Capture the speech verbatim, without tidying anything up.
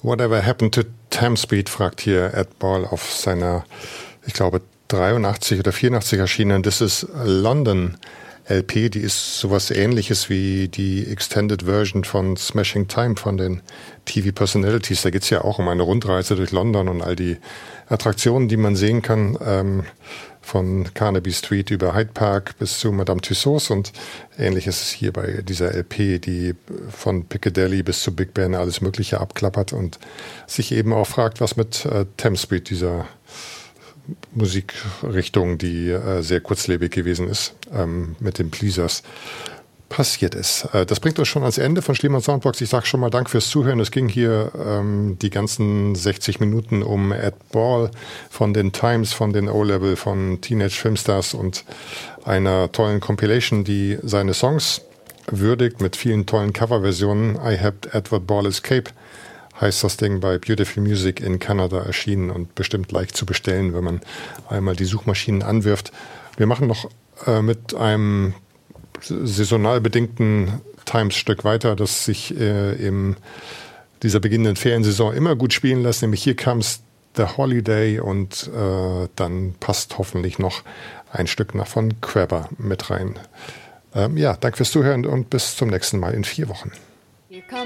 Whatever Happened to Tamspeed, fragt hier Ed Ball auf seiner, ich glaube, dreiundachtzig oder vierundachtzig erschienenen This is London L P. Die ist sowas Ähnliches wie die Extended Version von Smashing Time von den T V Personalities. Da geht es ja auch um eine Rundreise durch London und all die Attraktionen, die man sehen kann, ähm, von Carnaby Street über Hyde Park bis zu Madame Tussauds, und ähnlich ist es hier bei dieser L P, die von Piccadilly bis zu Big Ben alles Mögliche abklappert und sich eben auch fragt, was mit äh, Tamspeed, dieser Musikrichtung, die äh, sehr kurzlebig gewesen ist, ähm, mit den Pleasers passiert ist. Äh, das bringt uns schon ans Ende von Schliemann Soundbox. Ich sage schon mal Dank fürs Zuhören. Es ging hier ähm, die ganzen sechzig Minuten um Ed Ball von den Times, von den O-Level, von Teenage Filmstars und einer tollen Compilation, die seine Songs würdigt mit vielen tollen Coverversionen. I Helped Edward Ball Escape heißt das Ding, bei Beautiful Music in Kanada erschienen und bestimmt leicht zu bestellen, wenn man einmal die Suchmaschinen anwirft. Wir machen noch äh, mit einem saisonal bedingten Times-Stück weiter, das sich äh, in dieser beginnenden Feriensaison immer gut spielen lässt, nämlich Here Comes the Holiday, und äh, dann passt hoffentlich noch ein Stück nach von Crabber mit rein. Ähm, ja, danke fürs Zuhören und bis zum nächsten Mal in vier Wochen.